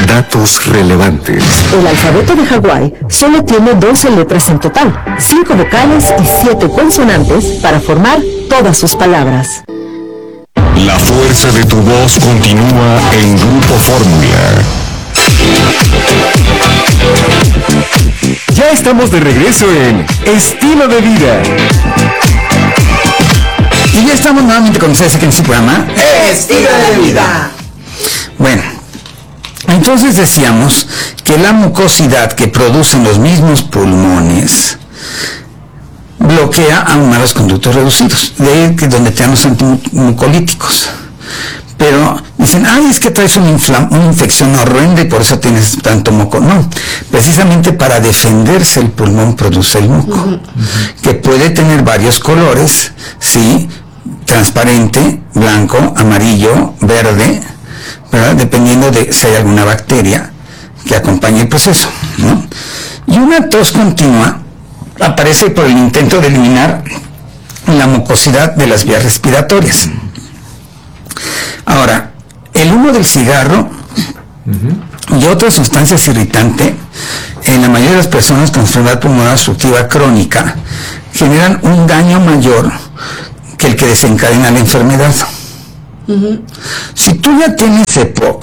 Datos relevantes. El alfabeto de Hawái solo tiene 12 letras en total, 5 vocales y 7 consonantes para formar todas sus palabras. La fuerza de tu voz continúa en Grupo Fórmula. Ya estamos de regreso en Estilo de Vida. Y ya estamos nuevamente con ustedes aquí en su programa Estilo de Vida. Bueno, entonces decíamos que la mucosidad que producen los mismos pulmones bloquea aún más los conductos reducidos, de ahí que donde te dan los antimucolíticos. Pero dicen, es que traes una infección horrenda y por eso tienes tanto moco. No, precisamente para defenderse el pulmón produce el moco, que puede tener varios colores, sí, transparente, blanco, amarillo, verde, ¿verdad? Dependiendo de si hay alguna bacteria que acompañe el proceso, ¿no? Y una tos continua aparece por el intento de eliminar la mucosidad de las vías respiratorias. Ahora, el humo del cigarro y otras sustancias irritantes en la mayoría de las personas con enfermedad pulmonar obstructiva crónica generan un daño mayor que el que desencadena la enfermedad. Si tú ya tienes EPOC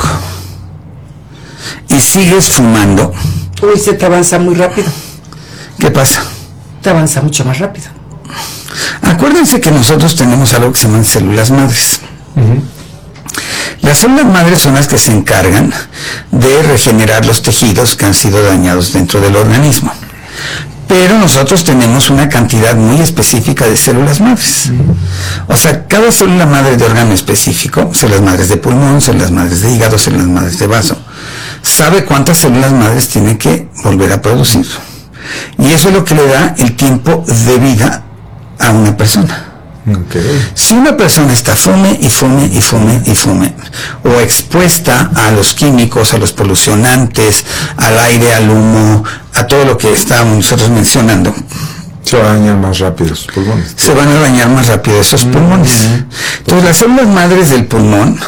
y sigues fumando, Se te avanza muy rápido. ¿qué pasa? Te avanza mucho más rápido. Acuérdense que nosotros tenemos algo que se llaman células madres. Las células madres son las que se encargan de regenerar los tejidos que han sido dañados dentro del organismo. Pero nosotros tenemos una cantidad muy específica de células madres. O sea, cada célula madre de órgano específico, células madres de pulmón, células madres de hígado, células madres de vaso, sabe cuántas células madres tiene que volver a producir. Y eso es lo que le da el tiempo de vida a una persona. Si una persona está fume y fume y fume y fume, o expuesta a los químicos, a los polucionantes, al aire, al humo, a todo lo que estábamos nosotros mencionando, se van a dañar más rápido sus pulmones. Se van a dañar más rápido esos pulmones. Entonces las células madres del pulmón,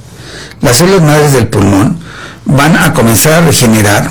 van a comenzar a regenerar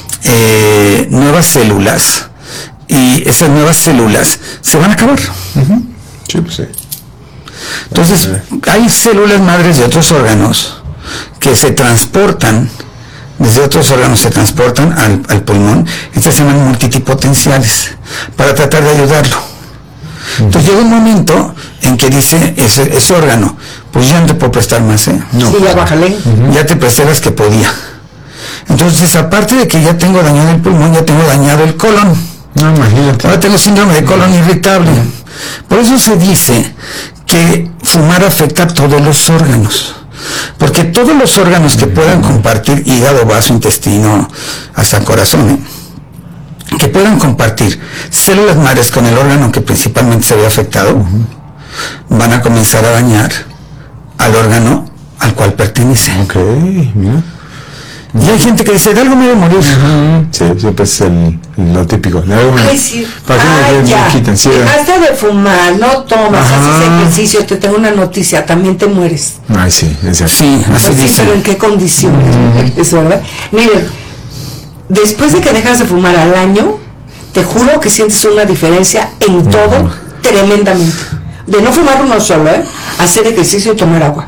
nuevas células, y esas nuevas células se van a acabar. Sí, pues sí. Entonces, hay células madres de otros órganos que se transportan, desde otros órganos se transportan al pulmón. Estas se llaman multitipotenciales, para tratar de ayudarlo. Entonces llega un momento en que dice ese órgano, pues ya no te puedo prestar más, No, sí, ya bájale. Ya te presté las que podía. Entonces, aparte de que ya tengo dañado el pulmón, ya tengo dañado el colon. No, imagínate. Ahora tengo síndrome de colon irritable. Por eso se dice que fumar afecta a todos los órganos, porque todos los órganos que puedan compartir hígado, vaso, intestino, hasta corazón, que puedan compartir células madres con el órgano que principalmente se ve afectado, van a comenzar a dañar al órgano al cual pertenece. Mira. Y hay gente que dice, de algo me voy a morir. Sí, siempre es lo típico. Sí. ¿Para qué me quitan? Sí, dejaste de fumar, no tomas, haces ejercicio, te tengo una noticia, también te mueres. Sí, exacto. Sí, así dicen. Pero ¿en qué condiciones? Es verdad. Miren, después de que dejas de fumar al año, te juro que sientes una diferencia en todo, tremendamente. De no fumar uno solo, hacer ejercicio y tomar agua.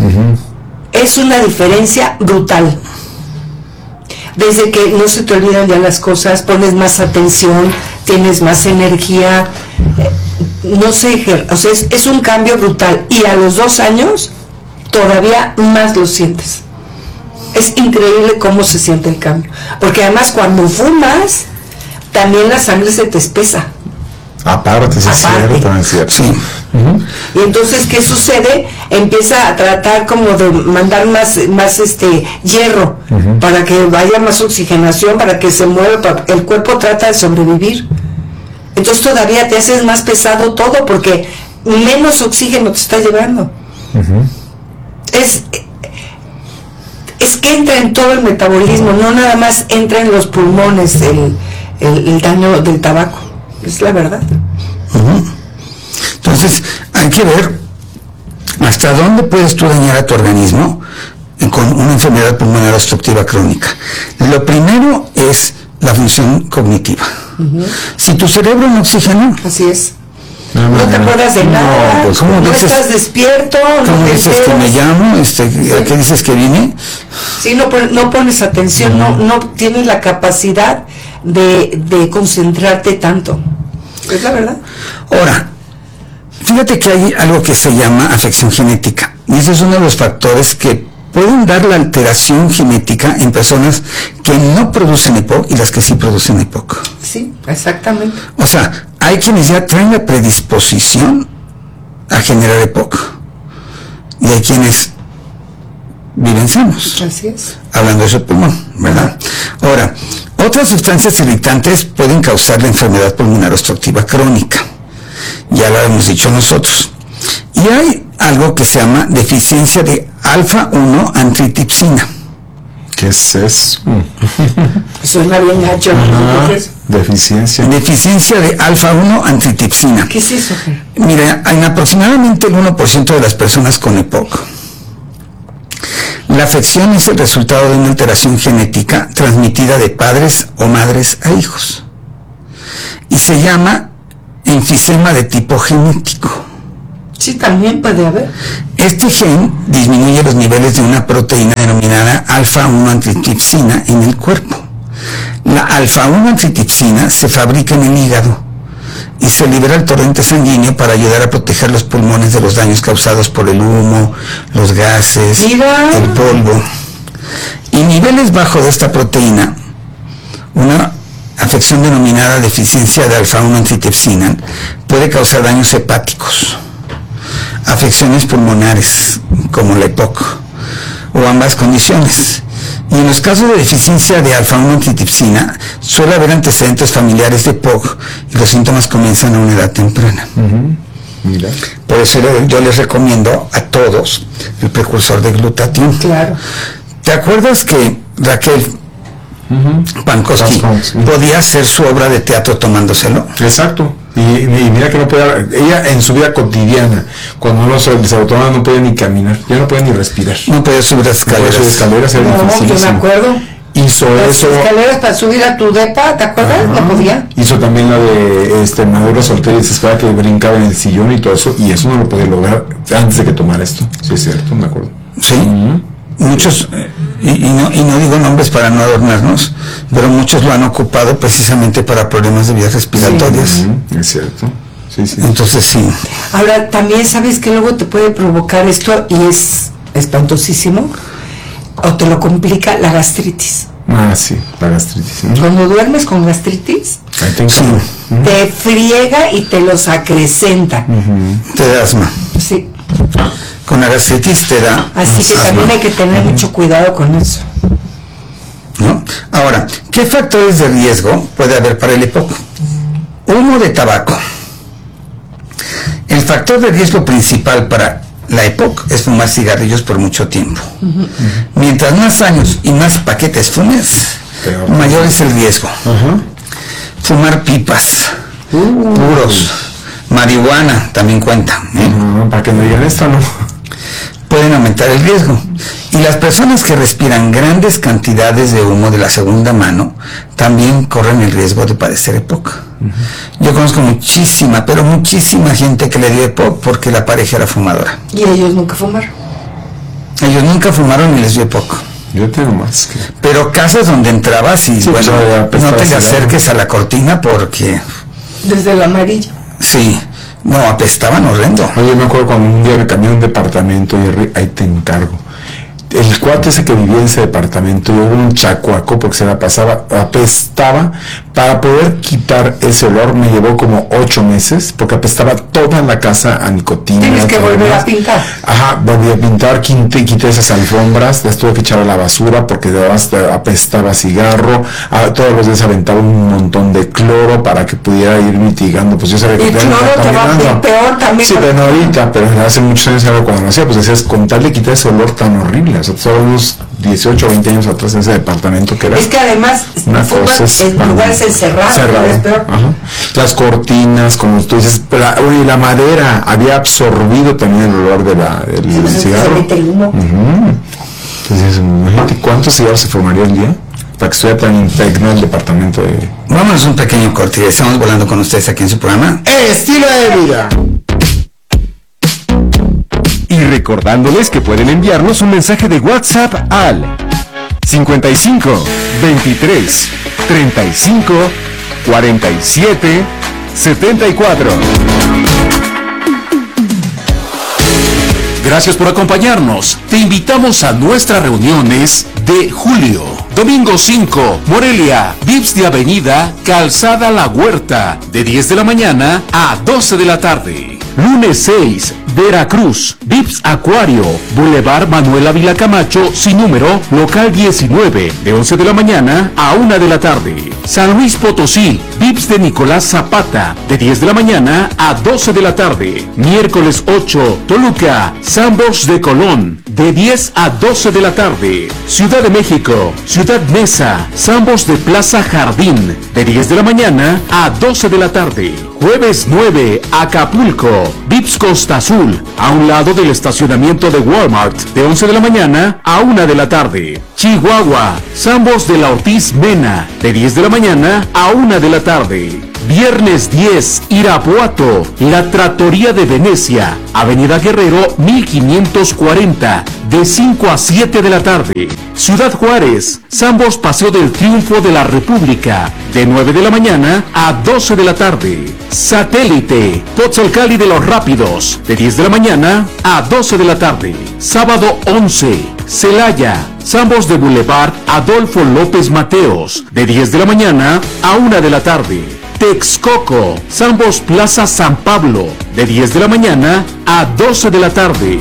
Es una diferencia brutal. Desde que no se te olvidan ya las cosas, pones más atención, tienes más energía, no sé, o sea, es un cambio brutal. Y a los 2 años, todavía más lo sientes. Es increíble cómo se siente el cambio. Porque además cuando fumas, también la sangre se te espesa. Aparte, sí, es cierto. Sí. Y entonces, ¿qué sucede? Empieza a tratar como de mandar más hierro, para que vaya más oxigenación, para que se mueva, el cuerpo trata de sobrevivir. Entonces todavía te haces más pesado todo, porque menos oxígeno te está llevando. Es que entra en todo el metabolismo, no nada más entra en los pulmones el daño del tabaco. Es la verdad. Entonces, hay que ver hasta dónde puedes tú dañar a tu organismo con una enfermedad pulmonar obstructiva crónica. Lo primero es la función cognitiva. Si tu cerebro no oxigena, así es. No te acuerdas de nada, pues, no dices, estás despierto, ¿cómo no te dices que me enteras? llamo? ¿A qué dices que vine? Sí, no pones atención, no tienes la capacidad de concentrarte tanto. Es la verdad. Ahora, fíjate que hay algo que se llama afección genética, y ese es uno de los factores que pueden dar la alteración genética en personas que no producen EPOC y las que sí producen EPOC. Sí, exactamente. O sea, hay quienes ya traen la predisposición a generar EPOC y hay quienes viven sanos. Así es. Hablando de su pulmón, ¿verdad? Ahora, otras sustancias irritantes pueden causar la enfermedad pulmonar obstructiva crónica. Ya lo hemos dicho nosotros. Y hay algo que se llama deficiencia de alfa-1 antitripsina. ¿Qué es eso? Suena bien gacho. Deficiencia. Deficiencia de alfa-1 antitripsina. ¿Qué es eso? Mira, en aproximadamente el 1% de las personas con EPOC, la afección es el resultado de una alteración genética transmitida de padres o madres a hijos. Y se llama enfisema de tipo genético. Sí, también puede haber. Este gen disminuye los niveles de una proteína denominada alfa-1 antitripsina en el cuerpo. La alfa-1 antitripsina se fabrica en el hígado y se libera al torrente sanguíneo para ayudar a proteger los pulmones de los daños causados por el humo, los gases, Mira. el polvo. Y niveles bajos de esta proteína, una afección denominada deficiencia de alfa-1 antitripsina, puede causar daños hepáticos, afecciones pulmonares como la EPOC o ambas condiciones. Y en los casos de deficiencia de alfa-1 antitripsina suele haber antecedentes familiares de EPOC y los síntomas comienzan a una edad temprana. Mira. Por eso yo les recomiendo a todos el precursor de glutatión. Claro. ¿Te acuerdas que Raquel Pankowski podía hacer su obra de teatro tomándoselo? Exacto. Y mira que no podía, ella en su vida cotidiana, cuando no se lo tomaba, no podía ni caminar, ya no podía ni respirar. No podía subir las escaleras. Subir escaleras era No, yo me dificilísimo. acuerdo. Hizo Las eso. escaleras para subir a tu depa, ¿te acuerdas? Ajá. No podía. Hizo también la de Maduro Soltero y Desesperada, que brincaba en el sillón y todo eso, y eso no lo podía lograr antes de que tomara esto. Sí, es cierto, me acuerdo. Sí, muchos, y no digo nombres para no adornarnos, pero muchos lo han ocupado precisamente para problemas de vías respiratorias. Es cierto. Sí, sí. Entonces sí. Ahora, también sabes que luego te puede provocar esto y es espantosísimo, o te lo complica la gastritis. Ah, sí, la gastritis. Cuando duermes con gastritis, Ahí tengo. Sí. te friega y te los acrecenta. Te da asma. Sí. Con la gastritis te da Así que asma, también hay que tener mucho cuidado con eso. ¿no? Ahora, ¿qué factores de riesgo puede haber para el EPOC? Humo de tabaco. El factor de riesgo principal para la EPOC es fumar cigarrillos por mucho tiempo. Mientras más años y más paquetes fumes, Peor. mayor es el riesgo. Fumar pipas, puros, marihuana también cuenta, ¿eh? No, para que no digan esto, no. Pueden aumentar el riesgo. Y las personas que respiran grandes cantidades de humo de la segunda mano también corren el riesgo de padecer EPOC. Yo conozco muchísima, pero muchísima gente que le dio EPOC porque la pareja era fumadora. Y ellos nunca fumaron. Ellos nunca fumaron y les dio EPOC. Yo tengo más que. Pero casas donde entrabas y Sí, bueno, pues, ya no apestaba te cigarro. acerques a la cortina porque Desde el amarillo. sí, no, apestaban horrendo. Oye, me acuerdo cuando un día me cambié a un departamento y ahí te encargo. El cuate ese que vivía en ese departamento, yo era un chacuaco porque se la pasaba, apestaba. Para poder quitar ese olor me llevó como 8 meses porque apestaba toda la casa a nicotina. Tienes que volver además. a pintar. Ajá, volví a pintar, quité esas alfombras, las tuve que echar a la basura porque de verdad apestaba a cigarro. Todos los días aventaba un montón de cloro para que pudiera ir mitigando. Pues yo sabía que El cloro te va a ir peor también. Sí, pero no ahorita, pero hace muchos años cuando lo hacía, pues decías, con tal de quitar ese olor tan horrible. O sea, todos unos 18 o 20 años atrás en ese departamento que era. Es que además, Una fumas cosa en lugares encerrados, es peor. Ajá. Las cortinas, como tú dices, y la madera había absorbido también el olor del Pues es que se cigarro. mete el humo. Entonces, imagínate cuántos cigarros se formaría al día para que estuviera tan impregnado el departamento de... Vámonos un pequeño corte y estamos volando con ustedes aquí en su programa ¡Estilo de vida! Y recordándoles que pueden enviarnos un mensaje de WhatsApp al 55 23 35 47 74. Gracias por acompañarnos. Te invitamos a nuestras reuniones de julio. Domingo 5, Morelia, Vips de Avenida, Calzada La Huerta, de 10 de la mañana a 12 de la tarde. Lunes 6, Veracruz, Vips Acuario, Boulevard Manuel Ávila Camacho, sin número, local 19, de 11 de la mañana a 1 de la tarde. San Luis Potosí, Vips de Nicolás Zapata, de 10 de la mañana a 12 de la tarde. Miércoles 8, Toluca, Sambors de Colón, de 10 a 12 de la tarde. Ciudad de México, Ciudad Mesa, Sambors de Plaza Jardín, de 10 de la mañana a 12 de la tarde. Jueves 9, Acapulco, Vips Costa Azul, a un lado del estacionamiento de Walmart, de 11 de la mañana a 1 de la tarde. Chihuahua, Sambors de la Ortiz Mena, de 10 de la mañana a 1 de la tarde. Viernes 10, Irapuato, La Trattoria de Venecia, Avenida Guerrero 1540, de 5 a 7 de la tarde. Ciudad Juárez, Sambors Paseo del Triunfo de la República, de 9 de la mañana a 12 de la tarde. Satélite, Pozzolcali de los Rápidos, de 10 de la mañana a 12 de la tarde. Sábado 11, Celaya, Sambors de Boulevard Adolfo López Mateos, de 10 de la mañana a 1 de la tarde. Texcoco, Sambors Plaza San Pablo, de 10 de la mañana a 12 de la tarde.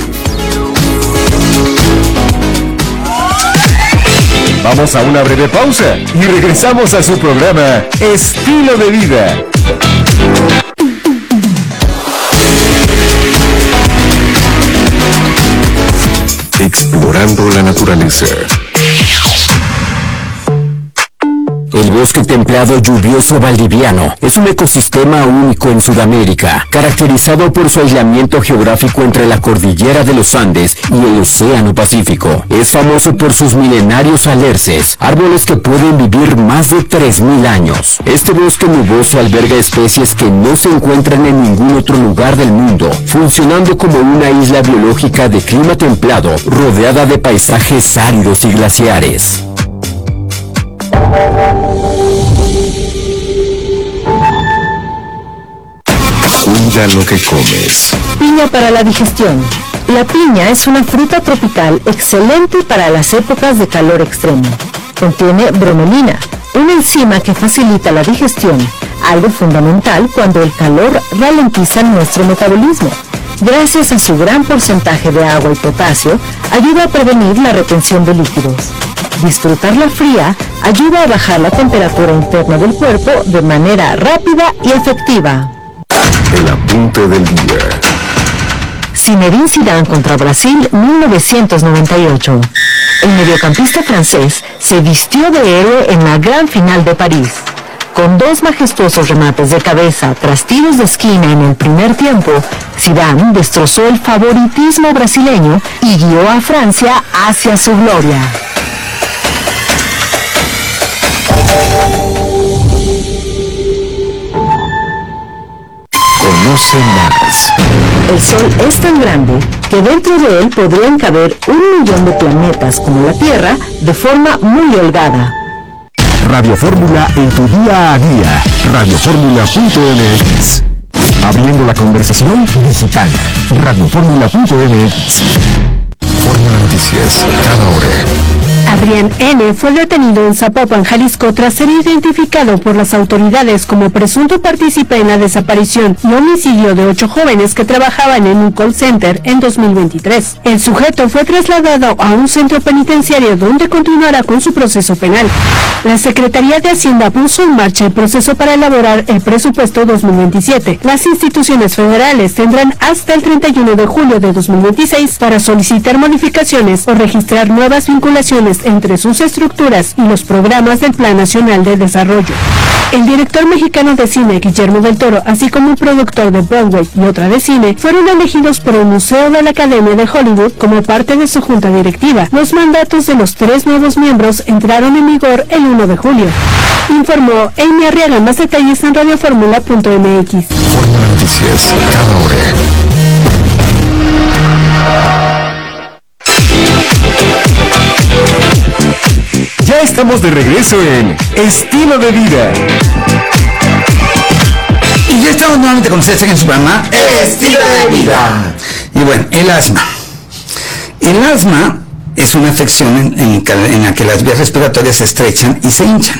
Vamos a una breve pausa y regresamos a su programa Estilo de Vida. Explorando la naturaleza. El bosque templado lluvioso valdiviano es un ecosistema único en Sudamérica, caracterizado por su aislamiento geográfico entre la cordillera de los Andes y el Océano Pacífico. Es famoso por sus milenarios alerces, árboles que pueden vivir más de 3.000 años. Este bosque nuboso alberga especies que no se encuentran en ningún otro lugar del mundo, funcionando como una isla biológica de clima templado, rodeada de paisajes áridos y glaciares. Cuida lo que comes. Piña para la digestión. La piña es una fruta tropical excelente para las épocas de calor extremo. Contiene bromelina, una enzima que facilita la digestión, algo fundamental cuando el calor ralentiza nuestro metabolismo. Gracias a su gran porcentaje de agua y potasio, ayuda a prevenir la retención de líquidos. Disfrutarla fría ayuda a bajar la temperatura interna del cuerpo de manera rápida y efectiva. El apunte del día. Zinedine Zidane contra Brasil 1998. El mediocampista francés se vistió de héroe en la gran final de París. Con dos majestuosos remates de cabeza tras tiros de esquina en el primer tiempo, Zidane destrozó el favoritismo brasileño y guió a Francia hacia su gloria. Conoce más. El Sol es tan grande que dentro de él podrían caber 1 millón de planetas como la Tierra de forma muy holgada. Radio Fórmula en tu día a día. Radioformula.mx. Abriendo la conversación digital. Radioformula.mx. Fórmula Noticias, cada hora. Adrián N. fue detenido en Zapopan, Jalisco, tras ser identificado por las autoridades como presunto partícipe en la desaparición y homicidio de 8 jóvenes que trabajaban en un call center en 2023. El sujeto fue trasladado a un centro penitenciario donde continuará con su proceso penal. La Secretaría de Hacienda puso en marcha el proceso para elaborar el presupuesto 2027. Las instituciones federales tendrán hasta el 31 de julio de 2026 para solicitar modificaciones o registrar nuevas vinculaciones en entre sus estructuras y los programas del Plan Nacional de Desarrollo. El director mexicano de cine, Guillermo del Toro, así como un productor de Broadway y otra de cine, fueron elegidos por el Museo de la Academia de Hollywood como parte de su junta directiva. Los mandatos de los 3 nuevos miembros entraron en vigor el 1 de julio. Informó Amy Arriaga. Más detalles en radioformula.mx. Fórmula Noticias, cada hora. Ya estamos de regreso en Estilo de Vida. Y ya estamos nuevamente con ustedes en su programa Estilo de Vida. Y bueno, el asma. El asma es una afección en la que las vías respiratorias se estrechan y se hinchan.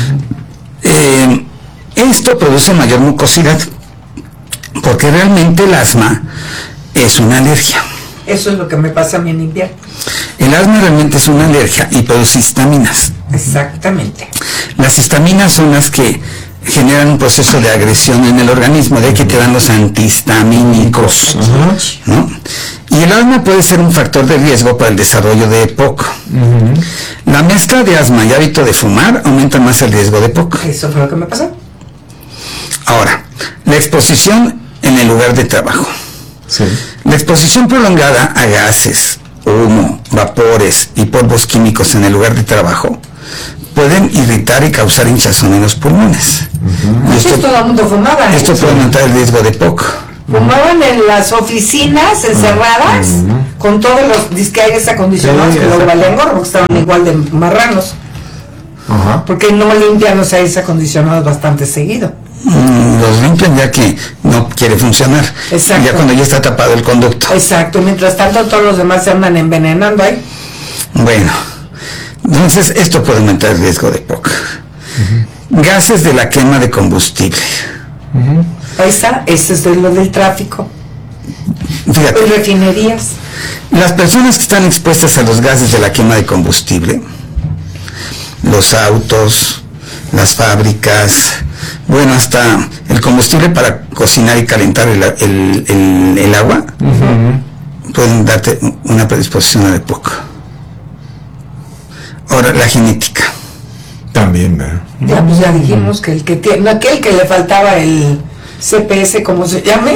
Esto produce mayor mucosidad, porque realmente el asma es una alergia. Eso es lo que me pasa a mí en invierno. El asma realmente es una alergia y produce histaminas. Exactamente. Las histaminas son las que generan un proceso de agresión en el organismo, de ahí que te dan los antihistamínicos, ¿no? Y el asma puede ser un factor de riesgo para el desarrollo de EPOC. La mezcla de asma y hábito de fumar aumenta más el riesgo de EPOC. Eso fue lo que me pasó. Ahora, la exposición en el lugar de trabajo. Sí. La exposición prolongada a gases, humo, vapores y polvos químicos en el lugar de trabajo pueden irritar y causar hinchazón en los pulmones. Y Esto todo el mundo fumaba. esto puede aumentar el riesgo de EPOC. Fumaban en las oficinas encerradas con todos los disque aires acondicionados que luego valían gorro porque estaban igual de marranos. Porque no limpian los aires acondicionados bastante seguido. Los limpian ya que no quiere funcionar. Exacto. Ya cuando ya está tapado el conducto. Exacto, mientras tanto todos los demás se andan envenenando ahí. Bueno, entonces esto puede aumentar el riesgo de EPOC. Gases de la quema de combustible. Ahí está, ese es de lo del tráfico. Fíjate, Y refinerías. las personas que están expuestas a los gases de la quema de combustible, los autos, las fábricas, bueno, hasta el combustible para cocinar y calentar el agua, pueden darte una predisposición a EPOC. Ahora, la genética. También, ¿verdad? Ya, pues ya dijimos que el que tiene, no, aquel que le faltaba el CPS, ¿cómo se llama?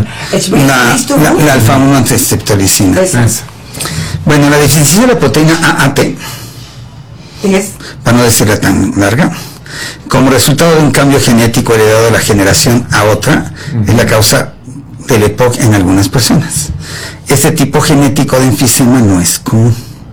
La alfa-1 antiestreptolicina. Bueno, la deficiencia de la proteína AAT, para no decirla tan larga, como resultado de un cambio genético heredado de la generación a otra, es la causa del EPOC en algunas personas. Este tipo genético de enfisema no es común.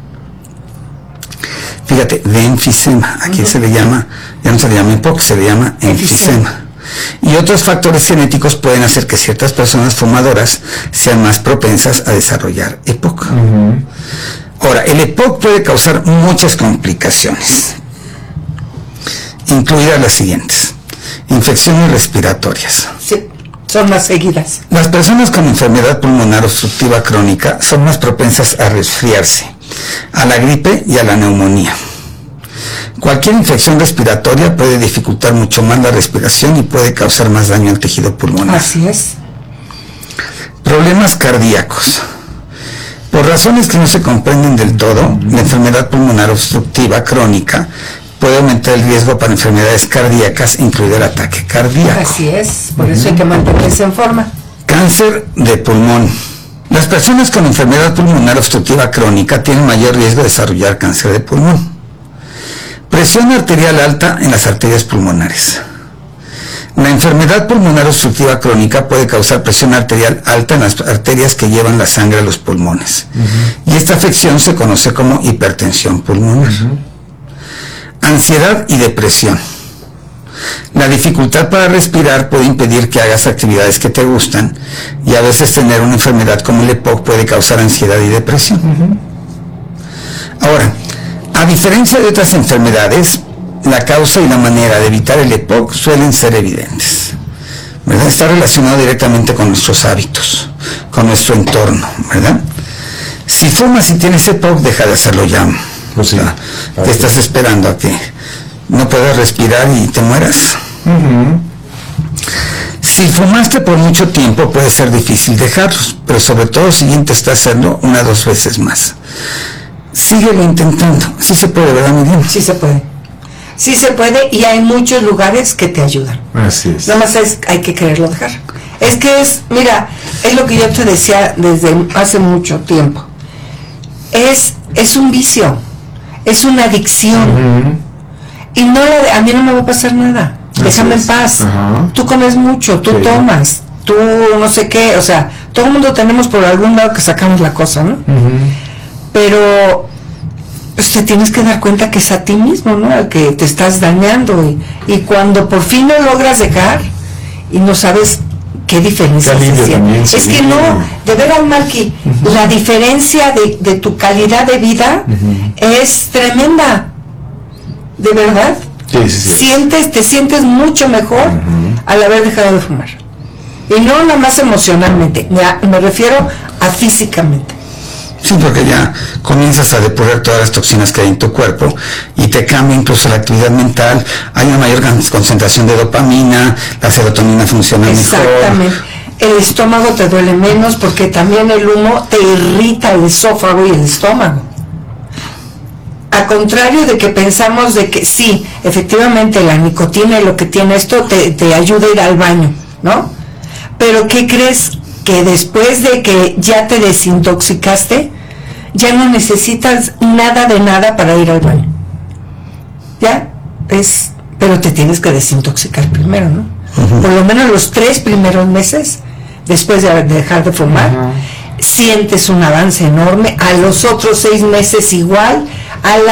Fíjate, de enfisema, aquí se le llama, ya no se le llama EPOC, se le llama enfisema. Y otros factores genéticos pueden hacer que ciertas personas fumadoras sean más propensas a desarrollar EPOC. Ahora, el EPOC puede causar muchas complicaciones, incluidas las siguientes: infecciones respiratorias. Sí, son más seguidas. Las personas con enfermedad pulmonar obstructiva crónica son más propensas a resfriarse, a la gripe y a la neumonía. Cualquier infección respiratoria puede dificultar mucho más la respiración y puede causar más daño al tejido pulmonar. Así es. Problemas cardíacos. Por razones que no se comprenden del todo, la enfermedad pulmonar obstructiva crónica puede aumentar el riesgo para enfermedades cardíacas, incluido el ataque cardíaco. Así es, por eso hay que mantenerse en forma. Cáncer de pulmón. Las personas con enfermedad pulmonar obstructiva crónica tienen mayor riesgo de desarrollar cáncer de pulmón. Presión arterial alta en las arterias pulmonares. La enfermedad pulmonar obstructiva crónica puede causar presión arterial alta en las arterias que llevan la sangre a los pulmones. Y esta afección se conoce como hipertensión pulmonar. Ansiedad y depresión. La dificultad para respirar puede impedir que hagas actividades que te gustan, y a veces tener una enfermedad como el EPOC puede causar ansiedad y depresión. Ahora, a diferencia de otras enfermedades, la causa y la manera de evitar el EPOC suelen ser evidentes, ¿verdad? Está relacionado directamente con nuestros hábitos, con nuestro entorno, ¿verdad? Si fumas y tienes EPOC, deja de hacerlo ya. Pues sí. Te estás esperando a que no puedas respirar y te mueras. Si fumaste por mucho tiempo, puede ser difícil dejarlos, pero sobre todo si intenta hacerlo 1 o 2 veces más. síguelo intentando. Sí se puede, ¿verdad, Miriam? Sí se puede. Sí se puede y hay muchos lugares que te ayudan. Así es. Nada más hay que quererlo dejar. Es que mira, es lo que yo te decía desde hace mucho tiempo. Es un vicio, es una adicción. Y a mí no me va a pasar nada. Déjame en paz. Tú comes mucho, tú tomas, tú no sé qué, o sea, todo el mundo tenemos por algún lado que sacamos la cosa, ¿no? Pero pues te tienes que dar cuenta que es a ti mismo, ¿no? Al que te estás dañando y cuando por fin lo logras dejar y no sabes qué diferencia se siente. Es que no, de veras, Marqui, la diferencia de tu calidad de vida es tremenda, de verdad. Te sientes mucho mejor al haber dejado de fumar. Y no nada más emocionalmente, me refiero a físicamente. Sí, porque ya comienzas a depurar todas las toxinas que hay en tu cuerpo y te cambia incluso la actividad mental, hay una mayor concentración de dopamina, la serotonina funciona mejor. Exactamente. El estómago te duele menos porque también el humo te irrita el esófago y el estómago. A contrario de que pensamos de que sí, efectivamente la nicotina y lo que tiene esto te ayuda a ir al baño, ¿no? Pero ¿qué crees? Que después de que ya te desintoxicaste, ya no necesitas nada de nada para ir al baño. ¿Ya? Pero te tienes que desintoxicar primero, ¿no? Por lo menos los 3 primeros meses, después de dejar de fumar, sientes un avance enorme. A los otros 6 meses igual, a la